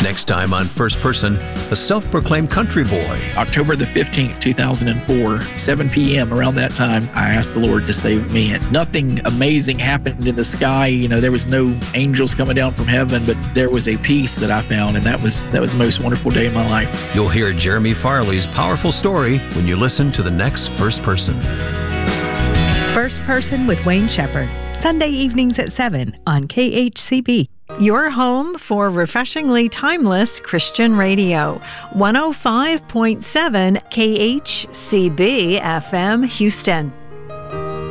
Next time on First Person, a self-proclaimed country boy. October the 15th, 2004, 7 p.m. around that time, I asked the Lord to save me. And nothing amazing happened in the sky. There was no angels coming down from heaven, but there was a peace that I found, and that was the most wonderful day in my life. You'll hear Jeremy Farley's powerful story when you listen to the next First Person. First Person with Wayne Shepherd, Sunday evenings at 7 on KHCB. Your home for refreshingly timeless Christian radio. 105.7 KHCB FM Houston.